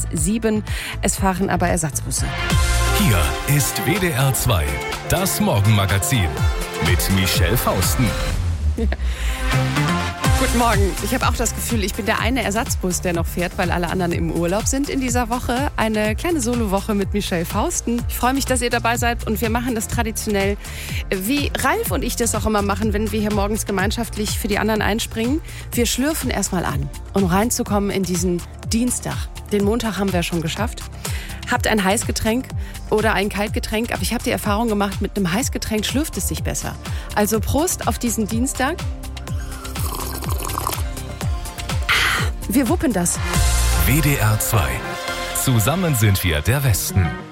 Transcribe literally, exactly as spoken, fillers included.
sieben. Es fahren aber Ersatzbusse. Hier ist W D R zwei, das Morgenmagazin mit Michelle Fausten. Ja. Guten Morgen. Ich habe auch das Gefühl, ich bin der eine Ersatzbus, der noch fährt, weil alle anderen im Urlaub sind in dieser Woche. Eine kleine Solo-Woche mit Michelle Fausten. Ich freue mich, dass ihr dabei seid und wir machen das traditionell, wie Ralf und ich das auch immer machen, wenn wir hier morgens gemeinschaftlich für die anderen einspringen. Wir schlürfen erstmal an, um reinzukommen in diesen Dienstag. Den Montag haben wir schon geschafft. Habt ein Heißgetränk oder ein Kaltgetränk, aber ich habe die Erfahrung gemacht, mit einem Heißgetränk schlürft es sich besser. Also Prost auf diesen Dienstag. Wir wuppen das. W D R zwei. Zusammen sind wir der Westen.